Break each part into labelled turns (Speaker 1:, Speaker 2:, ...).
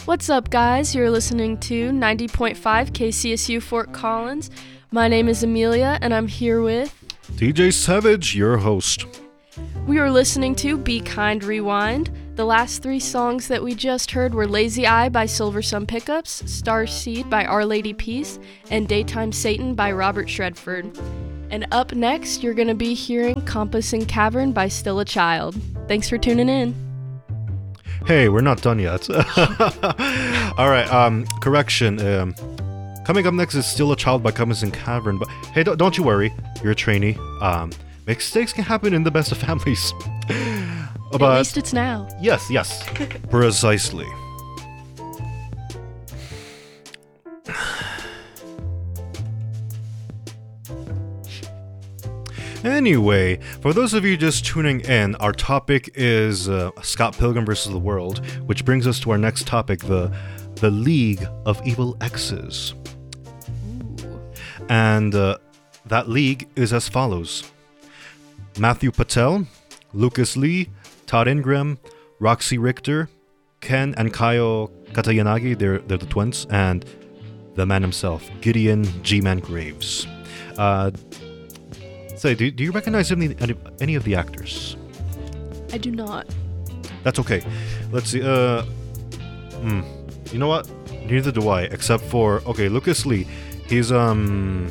Speaker 1: What's up, guys? You're listening to 90.5 KCSU Fort Collins. My name is Amelia, and I'm here with
Speaker 2: DJ Savage, your host.
Speaker 1: We are listening to Be Kind Rewind. The last three songs that we just heard were Lazy Eye by Silver Sun Pickups, Starseed by Our Lady Peace, and Daytime Satan by Robert Shredford. And up next, you're going to be hearing Compass and Cavern by Still a Child. Thanks for tuning in.
Speaker 2: Hey, we're not done yet. Alright, correction. Coming up next is Still a Child by Compass and Cavern. But hey, don't you worry. You're a trainee. Mistakes can happen in the best of families.
Speaker 1: But at least it's now.
Speaker 2: Yes. Precisely. Anyway, for those of you just tuning in, our topic is Scott Pilgrim vs. the World, which brings us to our next topic, the League of Evil Exes.
Speaker 1: Ooh.
Speaker 2: And that league is as follows. Matthew Patel, Lucas Lee, Todd Ingram, Roxy Richter, Ken and Kaio Katayanagi, they're the twins, and the man himself, Gideon G-Man Graves. Say, do you recognize any of the actors?
Speaker 1: I do not.
Speaker 2: That's okay. Let's see. You know what? Neither do I, except for Lucas Lee. He's the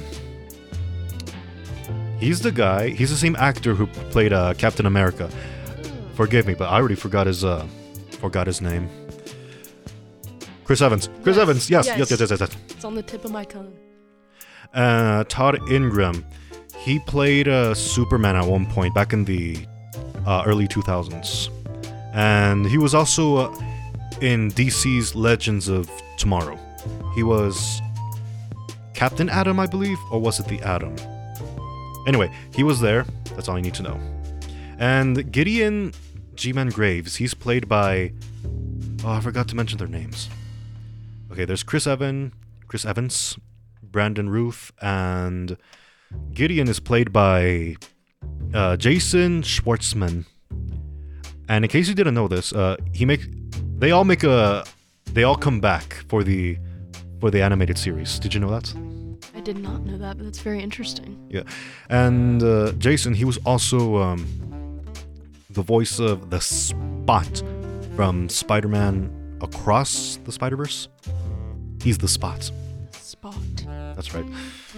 Speaker 2: guy. He's the same actor who played Captain America. Forgive me, but I already forgot his name. Chris Evans. Yes.
Speaker 1: It's on the tip of my tongue.
Speaker 2: Todd Ingram. He played Superman at one point back in the early 2000s. And he was also in DC's Legends of Tomorrow. He was Captain Atom, I believe, or was it the Atom? Anyway, he was there. That's all you need to know. And Gideon G-Man Graves, he's played by... Oh, I forgot to mention their names. Okay, there's Chris Evans, Brandon Ruth, and... Gideon is played by Jason Schwartzman, and in case you didn't know this, they all come back for the animated series. Did you know that?
Speaker 1: I did not know that, but that's very interesting.
Speaker 2: Yeah, and Jason, he was also the voice of the Spot from Spider-Man Across the Spider-Verse. He's the Spot.
Speaker 1: Spot.
Speaker 2: That's right.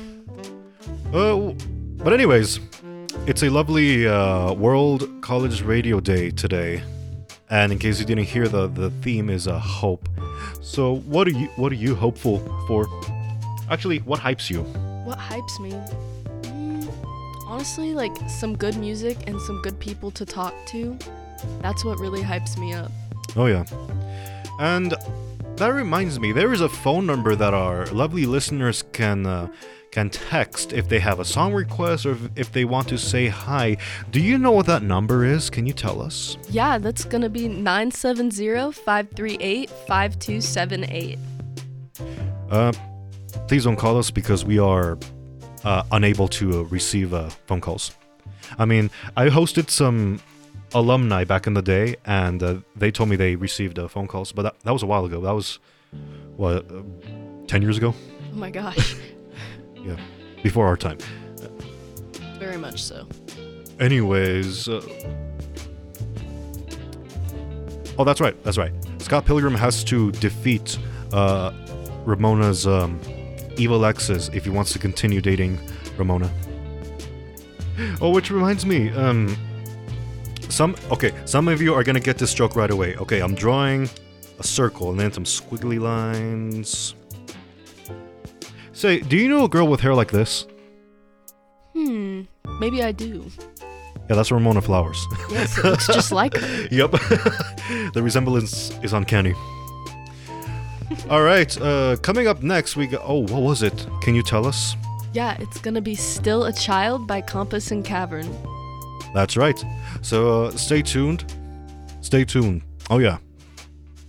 Speaker 2: But anyways, it's a lovely World College Radio Day today, and in case you didn't hear, the theme is hope. So what are you hopeful for? Actually, what hypes you?
Speaker 1: What hypes me? Honestly, like some good music and some good people to talk to. That's what really hypes me up.
Speaker 2: Oh yeah, and that reminds me, there is a phone number that our lovely listeners can text if they have a song request or if they want to say hi. Do you know what that number is? Can you tell us?
Speaker 1: Yeah, that's going to be 970-538-5278.
Speaker 2: Please don't call us because we are unable to receive phone calls. I mean, I hosted some alumni back in the day, and they told me they received phone calls, but that was a while ago. That was, 10 years ago?
Speaker 1: Oh my gosh.
Speaker 2: Yeah, before our time.
Speaker 1: Very much so.
Speaker 2: Anyways, that's right. Scott Pilgrim has to defeat Ramona's evil exes if he wants to continue dating Ramona. Oh, which reminds me, some of you are gonna get this joke right away. Okay, I'm drawing a circle and then some squiggly lines. Say, do you know a girl with hair like this?
Speaker 1: Maybe I do.
Speaker 2: Yeah, that's Ramona Flowers.
Speaker 1: Yes, it looks just like her.
Speaker 2: Yep. The resemblance is uncanny. Alright, coming up next we got... Oh, what was it? Can you tell us?
Speaker 1: Yeah, it's gonna be Still a Child by Compass and Cavern.
Speaker 2: That's right. So, stay tuned. Oh yeah.